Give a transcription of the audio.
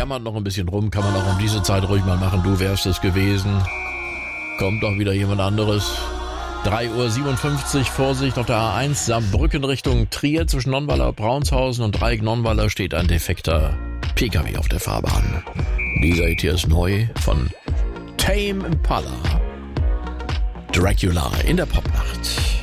jammert noch ein bisschen rum, kann man auch um diese Zeit ruhig mal machen. Du wärst es gewesen. Kommt doch wieder jemand anderes. 3:57 Uhr, Vorsicht auf der A1 Saarbrücken Richtung Trier. Zwischen Nonnweiler, Braunshausen und Dreieck Nonnweiler steht ein defekter PKW auf der Fahrbahn. Dieser hier ist neu von Tame Impala. Dracula in der Popnacht.